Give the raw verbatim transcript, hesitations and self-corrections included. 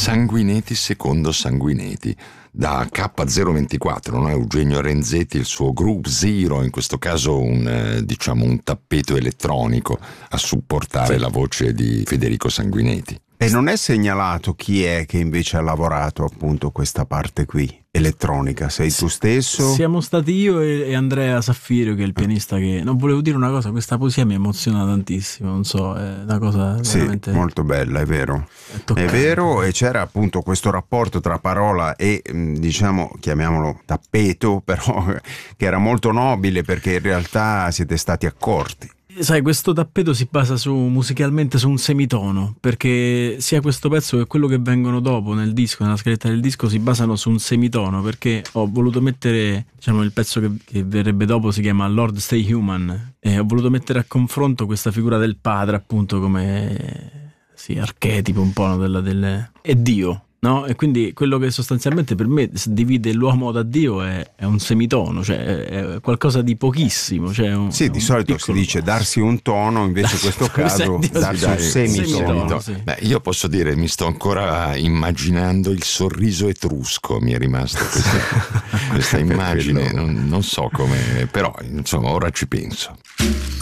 Sanguineti secondo Sanguineti, da K zero ventiquattro, no? Eugenio Renzetti, il suo Group Zero, in questo caso un, eh, diciamo un tappeto elettronico a supportare sì. la voce di Federico Sanguineti. E non è segnalato chi è che invece ha lavorato appunto questa parte qui, elettronica? Sei tu stesso? Siamo stati io e, e Andrea Saffirio, che è il pianista che... Non volevo dire una cosa, questa poesia mi emoziona tantissimo, non so, è una cosa veramente... Sì, molto bella, è vero. È, è vero, e c'era appunto questo rapporto tra parola e, diciamo, chiamiamolo tappeto, però che era molto nobile, perché in realtà siete stati accorti. Sai, questo tappeto si basa su musicalmente su un semitono, perché sia questo pezzo che quello che vengono dopo nel disco, nella scaletta del disco, si basano su un semitono, perché ho voluto mettere, diciamo, il pezzo che, che verrebbe dopo si chiama Lord Stay Human, e ho voluto mettere a confronto questa figura del padre, appunto, come sì, archetipo un po', no, della, delle... è Dio. No? E quindi quello che sostanzialmente per me divide l'uomo da Dio è, è un semitono, cioè è qualcosa di pochissimo. Cioè un, sì, di solito piccolo... si dice darsi un tono, invece in questo caso darsi un semitono. semitono sì. Beh, io posso dire, mi sto ancora immaginando il sorriso etrusco, mi è rimasta questa, questa immagine, non, non so come, però insomma ora ci penso.